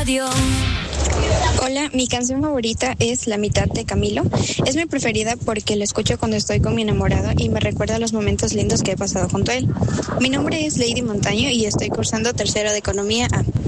radio. Hola, mi canción favorita es La mitad de Camilo. Es mi preferida porque la escucho cuando estoy con mi enamorado y me recuerda los momentos lindos que he pasado junto a él. Mi nombre es Lady Montaño y estoy cursando tercero de Economía A.